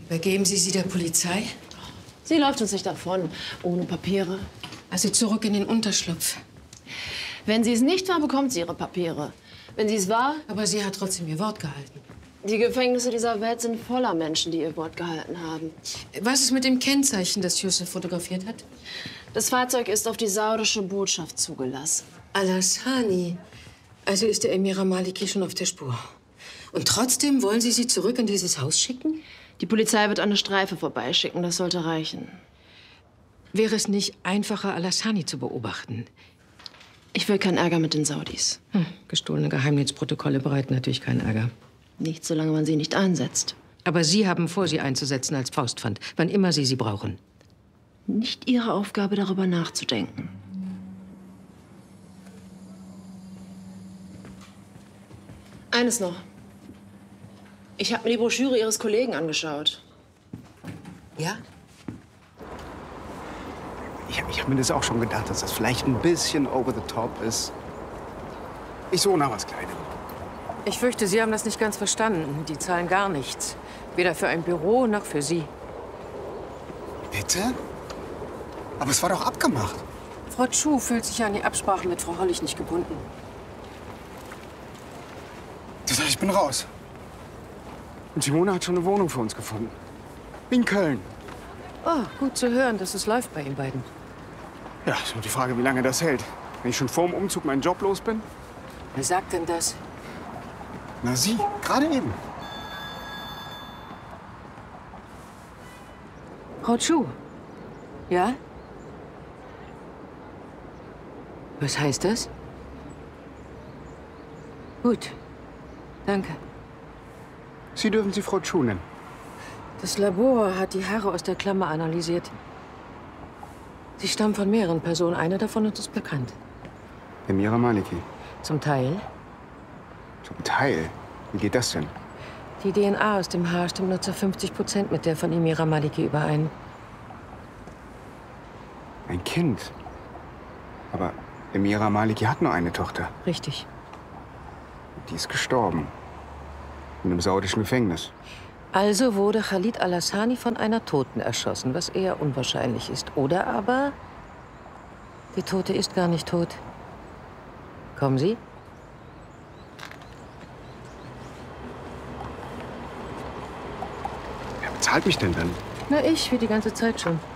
Übergeben Sie sie der Polizei? Sie läuft uns nicht davon, ohne Papiere. Also zurück in den Unterschlupf. Wenn sie es nicht war, bekommt sie ihre Papiere. Wenn sie es war... Aber sie hat trotzdem ihr Wort gehalten. Die Gefängnisse dieser Welt sind voller Menschen, die ihr Wort gehalten haben. Was ist mit dem Kennzeichen, das Yusuf fotografiert hat? Das Fahrzeug ist auf die saudische Botschaft zugelassen. Al-Hassani. Also ist der Emir Maliki schon auf der Spur. Und trotzdem wollen Sie sie zurück in dieses Haus schicken? Die Polizei wird eine Streife vorbeischicken, das sollte reichen. Wäre es nicht einfacher, Al-Hassani zu beobachten? Ich will keinen Ärger mit den Saudis. Gestohlene Geheimdienstprotokolle bereiten natürlich keinen Ärger. Nicht, solange man sie nicht einsetzt. Aber Sie haben vor, sie einzusetzen als Faustpfand, wann immer Sie sie brauchen. Nicht Ihre Aufgabe, darüber nachzudenken. Eines noch. Ich habe mir die Broschüre Ihres Kollegen angeschaut. Ja? Ich hab mir das auch schon gedacht, dass das vielleicht ein bisschen over the top ist. Ich suche nach was Kleinem. Ich fürchte, Sie haben das nicht ganz verstanden. Die zahlen gar nichts. Weder für ein Büro noch für Sie. Bitte? Aber es war doch abgemacht. Frau Chu fühlt sich an die Absprache mit Frau Hollig nicht gebunden. Das heißt, ich bin raus. Und Simone hat schon eine Wohnung für uns gefunden. In Köln. Oh, gut zu hören, dass es läuft bei Ihnen beiden. Ja, ist nur die Frage, wie lange das hält. Wenn ich schon vor dem Umzug meinen Job los bin? Wer sagt denn das? Na, Sie, gerade eben. Frau Chu. Ja? Was heißt das? Gut. Danke. Sie dürfen sie Frau Chu nennen. Das Labor hat die Haare aus der Klammer analysiert. Sie stammen von mehreren Personen. Eine davon ist uns bekannt. Emira Maliki. Zum Teil. Zum Teil? Wie geht das denn? Die DNA aus dem Haar stimmt nur zu 50% mit der von Emira Maliki überein. Ein Kind? Aber Emira Maliki hat nur eine Tochter. Richtig. Die ist gestorben. In einem saudischen Gefängnis. Also wurde Khalid Al-Hassani von einer Toten erschossen, was eher unwahrscheinlich ist. Oder aber die Tote ist gar nicht tot. Kommen Sie? Wer bezahlt mich denn dann? Na, ich, wie die ganze Zeit schon.